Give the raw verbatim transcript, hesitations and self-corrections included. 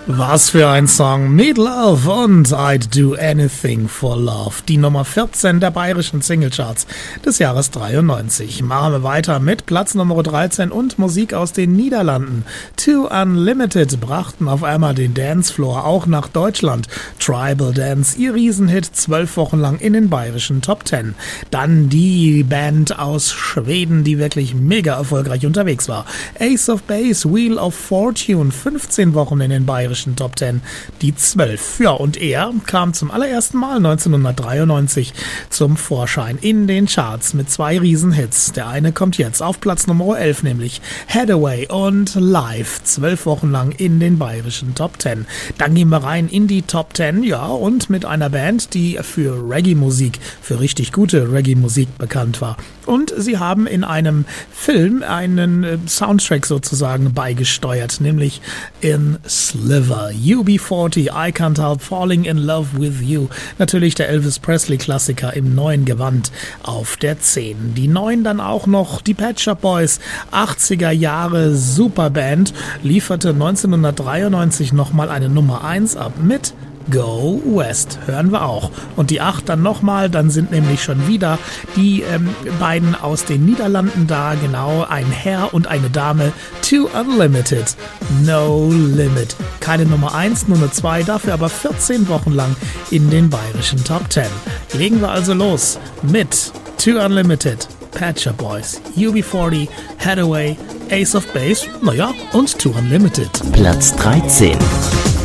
Was für ein Song. Need Love und I'd Do Anything for Love. Die Nummer vierzehn der bayerischen Singlecharts des Jahres dreiundneunzig. Machen wir weiter mit Platz Nummer dreizehn und Musik aus den Niederlanden. Two Unlimited brachten auf einmal den Dancefloor auch nach Deutschland. Tribal Dance, ihr Riesenhit, zwölf Wochen lang in den bayerischen Top Ten. Dann die Band aus Schweden, die wirklich mega erfolgreich unterwegs war. Ace of Base, Wheel of Fortune, fünfzehn Wochen in den bayerischen Top Ten, die zwölf. Ja, und er kam zum allerersten Mal neunzehnhundertdreiundneunzig zum Vorschein in den Charts mit zwei Riesenhits. Der eine kommt jetzt auf Platz Nummer elf, nämlich Hathaway und Live, zwölf Wochen lang in den bayerischen Top Ten. Dann gehen wir rein in die Top Ten, ja, und mit einer Band, die für Reggae-Musik, für richtig gute Reggae-Musik bekannt war. Und sie haben in einem Film einen Soundtrack sozusagen beigesteuert, nämlich in Sliver. U B vierzig, I Can't Help Falling in Love with You. Natürlich der Elvis Presley-Klassiker im neuen Gewand auf der zehn. Die neun dann auch noch die Pet Shop Boys, achtziger Jahre Superband, lieferte neunzehnhundertdreiundneunzig nochmal eine Nummer eins ab mit Go West, hören wir auch. Und die acht dann nochmal, dann sind nämlich schon wieder die ähm, beiden aus den Niederlanden da, genau, ein Herr und eine Dame, Two Unlimited, No Limit. Keine Nummer eins, nur eine zwei, dafür aber vierzehn Wochen lang in den bayerischen Top Ten. Legen wir also los mit Two Unlimited, Pet Shop Boys, U B vierzig, Hathaway, Ace of Base, naja, und Two Unlimited. Platz dreizehn.